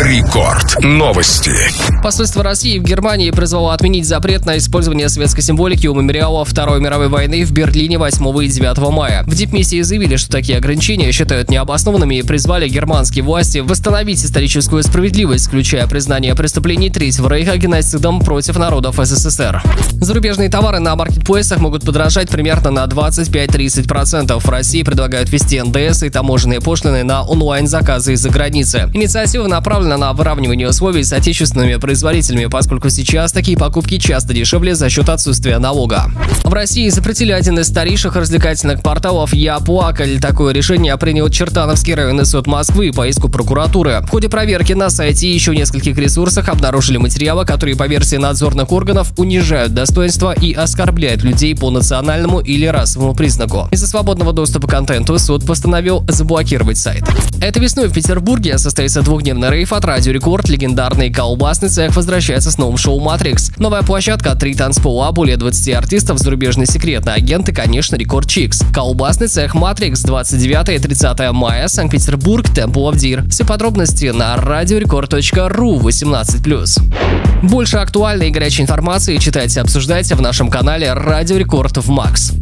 Рекорд. Новости. Посольство России в Германии призвало отменить запрет на использование советской символики у мемориала Второй мировой войны в Берлине 8 и 9 мая. В дипмиссии заявили, что такие ограничения считают необоснованными и призвали германские власти восстановить историческую справедливость, включая признание преступлений Третьего рейха геноцидом против народов СССР. Зарубежные товары на маркетплейсах могут подорожать примерно на 25-30%. В России предлагают ввести НДС и таможенные пошлины на онлайн-заказы из-за границы. Инициатива направлена на выравнивание условий с отечественными производителями, поскольку сейчас такие покупки часто дешевле за счет отсутствия налога. В России запретили один из старейших развлекательных порталов «Я плакаль». Такое решение принял Чертановский районный суд Москвы по иску прокуратуры. В ходе проверки на сайте и еще нескольких ресурсах обнаружили материалы, которые по версии надзорных органов унижают достоинство и оскорбляют людей по национальному или расовому признаку. Из-за свободного доступа к контенту суд постановил заблокировать сайт. Этой весной в Петербурге состоится двухдневный рейв от Радио Рекорд. Легендарный колбасный цех возвращается с новым шоу «Матрикс». Новая площадка, 3 танцпола, более 20 артистов, зарубежный секретный агент и, конечно, Рекорд Чикс. Колбасный цех «Матрикс», 29 и 30 мая, Санкт-Петербург, Temple of Deer. Все подробности на radiorecord.ru 18+. Больше актуальной и горячей информации читайте и обсуждайте в нашем канале Радио Рекорд в Макс.